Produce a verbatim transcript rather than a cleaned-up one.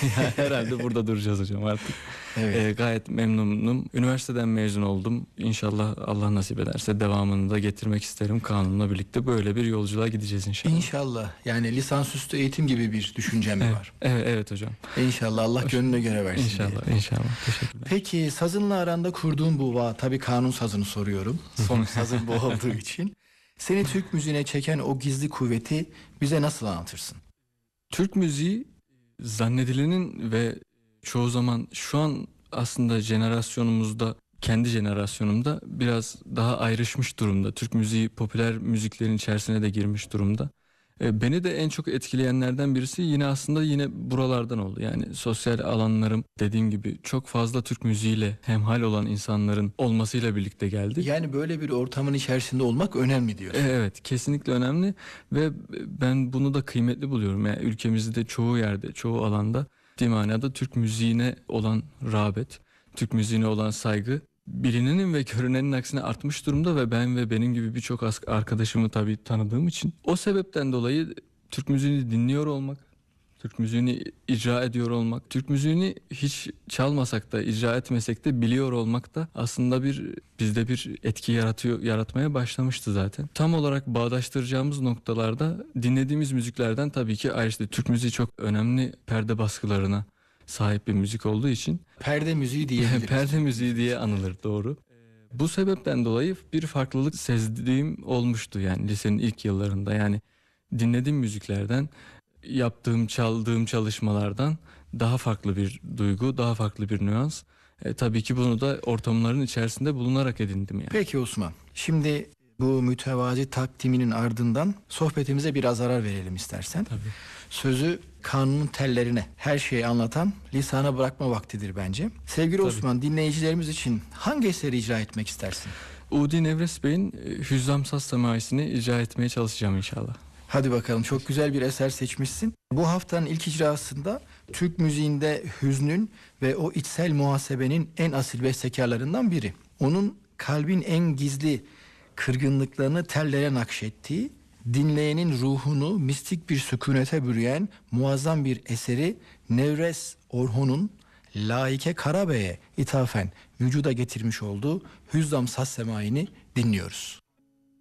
Ya herhalde burada duracağız hocam artık. Evet. Ee, gayet memnunum. Üniversiteden mezun oldum. İnşallah Allah nasip ederse devamını da getirmek isterim. Kanunla birlikte böyle bir yolculuğa gideceğiz inşallah. İnşallah. Yani lisansüstü eğitim gibi bir düşüncem mi Evet, var? evet, evet hocam. İnşallah Allah gönlüne göre versin İnşallah, diye. inşallah. Teşekkürler. Peki sazınla aranda kurduğun bu bağ, tabii kanun sazını soruyorum. Son sazın bu olduğu için. Seni Türk müziğine çeken o gizli kuvveti bize nasıl anlatırsın? Türk müziği zannedilenin ve çoğu zaman şu an aslında jenerasyonumuzda, kendi jenerasyonumda biraz daha ayrışmış durumda. Türk müziği popüler müziklerin içerisine de girmiş durumda. E, Beni de en çok etkileyenlerden birisi yine aslında yine buralardan oldu. Yani sosyal alanlarım dediğim gibi çok fazla Türk müziğiyle hemhal olan insanların olmasıyla birlikte geldi. Yani böyle bir ortamın içerisinde olmak önemli E, diyorsun. Evet, kesinlikle önemli ve ben bunu da kıymetli buluyorum. Yani ülkemizde çoğu yerde, çoğu alanda ciddi manada Türk müziğine olan rağbet, Türk müziğine olan saygı bilinenin ve görünenin aksine artmış durumda ve ben ve benim gibi birçok as- arkadaşımı tabii tanıdığım için o sebepten dolayı Türk müziğini dinliyor olmak, Türk müziğini icra ediyor olmak, Türk müziğini hiç çalmasak da, icra etmesek de biliyor olmak da aslında bir bizde bir etki yaratıyor, yaratmaya başlamıştı zaten. Tam olarak bağdaştıracağımız noktalarda dinlediğimiz müziklerden tabii ki ayrıca Türk müziği çok önemli perde baskılarına sahip bir müzik olduğu için Perde müziği diyebiliriz. perde müziği diye anılır, doğru. Bu sebepten dolayı bir farklılık sezdiğim olmuştu yani lisenin ilk yıllarında. Yani dinlediğim müziklerden, yaptığım, çaldığım çalışmalardan daha farklı bir duygu, daha farklı bir nüans. E, tabii ki bunu da ortamların içerisinde bulunarak edindim yani. Peki Osman, şimdi bu mütevazi takdiminin ardından sohbetimize biraz arar verelim istersen. Tabii. Sözü kanunun tellerine, her şeyi anlatan lisana bırakma vaktidir bence. Sevgili Tabii. Osman, dinleyicilerimiz için hangi eseri icra etmek istersin? Udi Nevres Bey'in e, Hüzzam Saz Semaisi'ni icra etmeye çalışacağım inşallah. Hadi bakalım, çok güzel bir eser seçmişsin. Bu haftanın ilk icrasında Türk müziğinde hüznün ve o içsel muhasebenin en asil bestekarlarından biri. Onun kalbin en gizli kırgınlıklarını tellere nakşettiği, dinleyenin ruhunu mistik bir sükunete bürüyen muazzam bir eseri Nevres Orhun'un Laike Karabey'e ithafen vücuda getirmiş olduğu Hüzzam Saz Semai'ni dinliyoruz.